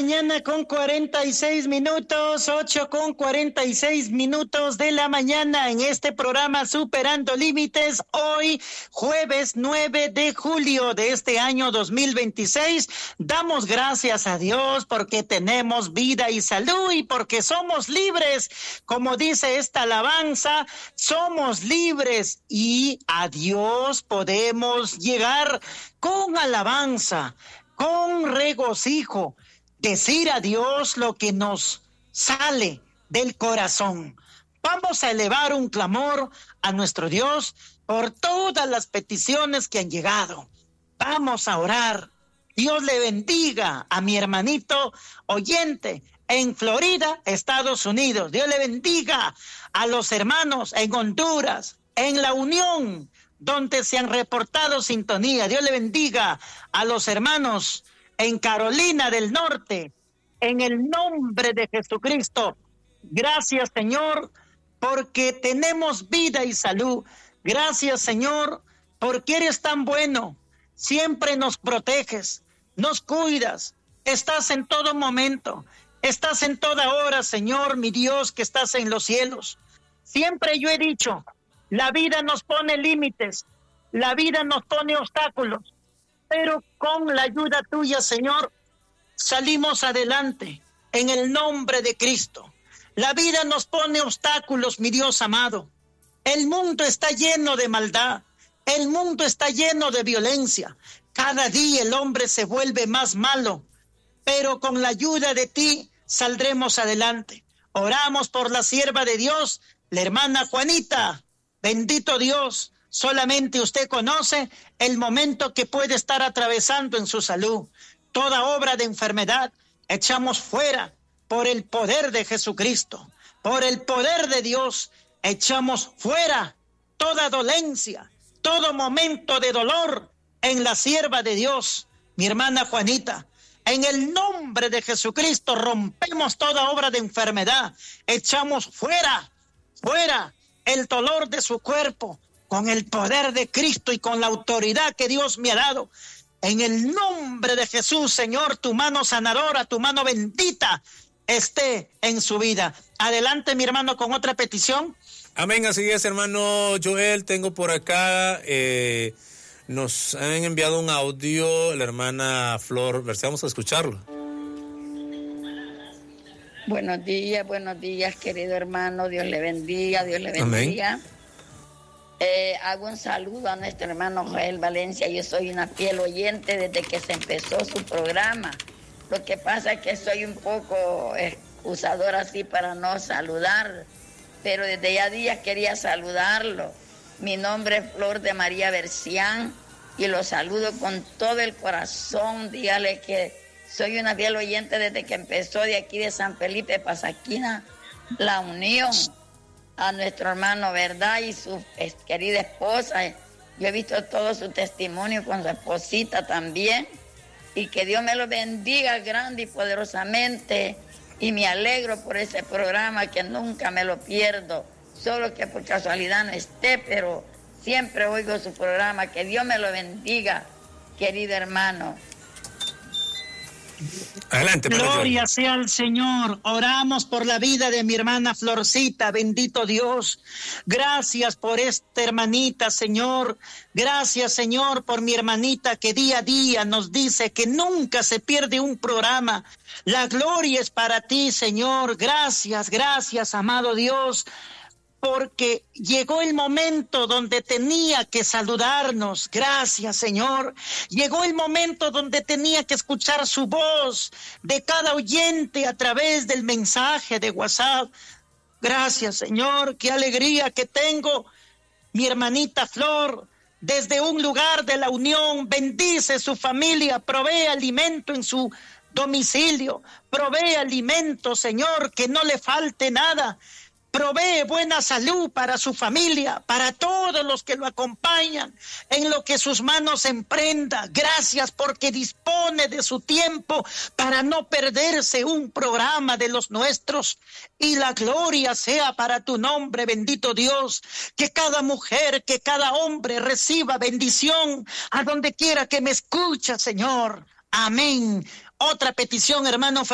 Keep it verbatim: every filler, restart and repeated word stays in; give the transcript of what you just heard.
mañana con cuarenta y seis minutos, ocho con cuarenta y seis minutos de la mañana en este programa Superando Límites. Hoy, jueves nueve de julio de este año dos mil veintiséis, damos gracias a Dios porque tenemos vida y salud y porque somos libres. Como dice esta alabanza, somos libres y a Dios podemos llegar con alabanza, con regocijo, decir a Dios lo que nos sale del corazón. Vamos a elevar un clamor a nuestro Dios por todas las peticiones que han llegado. Vamos a orar. Dios le bendiga a mi hermanito oyente en Florida, Estados Unidos. Dios le bendiga a los hermanos en Honduras, en La Unión, donde se han reportado sintonía. Dios le bendiga a los hermanos en Carolina del Norte, en el nombre de Jesucristo. Gracias, Señor, porque tenemos vida y salud. Gracias, Señor, porque eres tan bueno. Siempre nos proteges, nos cuidas, estás en todo momento, estás en toda hora, Señor, mi Dios, que estás en los cielos. Siempre yo he dicho, la vida nos pone límites, la vida nos pone obstáculos, pero con la ayuda tuya, Señor, salimos adelante en el nombre de Cristo. La vida nos pone obstáculos, mi Dios amado. El mundo está lleno de maldad, el mundo está lleno de violencia. Cada día el hombre se vuelve más malo, pero con la ayuda de ti saldremos adelante. Oramos por la sierva de Dios, la hermana Juanita. Bendito Dios, solamente usted conoce el momento que puede estar atravesando en su salud. Toda obra de enfermedad echamos fuera por el poder de Jesucristo, por el poder de Dios. Echamos fuera toda dolencia, todo momento de dolor en la sierva de Dios, mi hermana Juanita. En el nombre de Jesucristo rompemos toda obra de enfermedad. Echamos fuera, fuera el dolor de su cuerpo con el poder de Cristo y con la autoridad que Dios me ha dado. En el nombre de Jesús, Señor, tu mano sanadora, tu mano bendita esté en su vida. Adelante, mi hermano, con otra petición. Amén, así es, hermano Joel. Tengo por acá, eh, nos han enviado un audio, la hermana Flor. Vamos a escucharlo. Buenos días, buenos días, querido hermano. Dios le bendiga, Dios le bendiga. Amén. Eh, hago un saludo a nuestro hermano Joel Valencia. Yo soy una fiel oyente desde que se empezó su programa. Lo que pasa es que soy un poco excusadora así para no saludar, pero desde ya días quería saludarlo. Mi nombre es Flor de María Bercián y lo saludo con todo el corazón. Dígale que soy una fiel oyente desde que empezó de aquí de San Felipe, Pasaquina, La Unión. A nuestro hermano, ¿verdad? Y su querida esposa. Yo he visto todo su testimonio con su esposita también. Y que Dios me lo bendiga grande y poderosamente. Y me alegro por ese programa que nunca me lo pierdo. Solo que por casualidad no esté, pero siempre oigo su programa. Que Dios me lo bendiga, querido hermano. Adelante, gloria sea al Señor. Oramos por la vida de mi hermana Florcita, bendito Dios. Gracias por esta hermanita, Señor. Gracias, Señor, por mi hermanita que día a día nos dice que nunca se pierde un programa. La gloria es para ti, Señor. Gracias, gracias, amado Dios, porque llegó el momento donde tenía que saludarnos. Gracias, Señor. Llegó el momento donde tenía que escuchar su voz de cada oyente a través del mensaje de WhatsApp. Gracias, Señor. Qué alegría que tengo. Mi hermanita Flor, desde un lugar de La Unión, bendice su familia, provee alimento en su domicilio, provee alimento, Señor, que no le falte nada. Provee buena salud para su familia, para todos los que lo acompañan, en lo que sus manos emprenda. Gracias porque dispone de su tiempo para no perderse un programa de los nuestros. Y la gloria sea para tu nombre, bendito Dios. Que cada mujer, que cada hombre reciba bendición a donde quiera que me escucha, Señor. Amén. Otra petición, hermano